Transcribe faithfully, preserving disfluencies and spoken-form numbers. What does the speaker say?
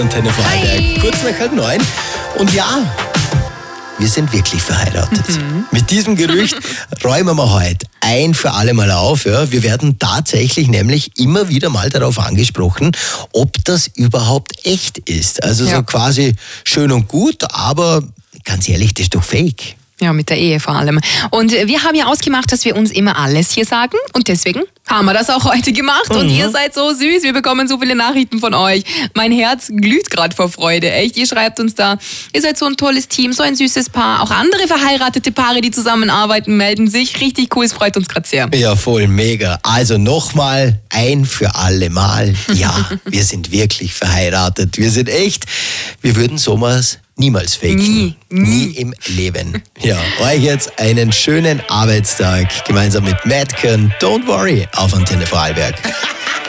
Antenne Vorarlberg, kurz nach halb neun. Und ja, wir sind wirklich verheiratet. Mhm. Mit diesem Gerücht räumen wir heute ein für alle Mal auf. Ja. Wir werden tatsächlich nämlich immer wieder mal darauf angesprochen, ob das überhaupt echt ist. Also ja. so quasi schön und gut, aber ganz ehrlich, das ist doch fake. Ja, mit der Ehe vor allem. Und wir haben ja ausgemacht, dass wir uns immer alles hier sagen. Und deswegen haben wir das auch heute gemacht. Mhm. Und ihr seid so süß. Wir bekommen so viele Nachrichten von euch. Mein Herz glüht gerade vor Freude. Echt, ihr schreibt uns da. Ihr seid so ein tolles Team, so ein süßes Paar. Auch andere verheiratete Paare, die zusammenarbeiten, melden sich. Richtig cool, es freut uns gerade sehr. Ja, voll mega. Also nochmal, ein für alle Mal. Ja, wir sind wirklich verheiratet. Wir sind echt, wir würden sowas niemals faken. Nie, nie. Nie im Leben. Ja, euch jetzt einen schönen Arbeitstag gemeinsam mit Madcon. Don't worry auf Antenne Vorarlberg.